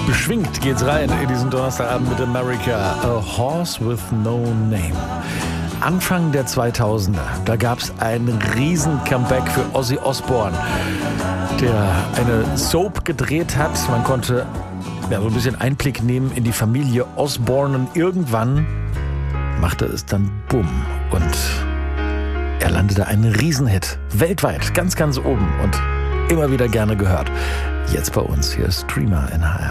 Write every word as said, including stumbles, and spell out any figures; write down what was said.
Beschwingt geht's rein in diesen Donnerstagabend mit America. A Horse with No Name. Anfang der zweitausender, da gab's ein riesen Comeback für Ozzy Osbourne, der eine Soap gedreht hat. Man konnte ja, so ein bisschen Einblick nehmen in die Familie Osbourne und irgendwann machte es dann Bumm und er landete einen Riesenhit. Weltweit, ganz, ganz oben und immer wieder gerne gehört. Jetzt bei uns, hier ist Dreamer in H R.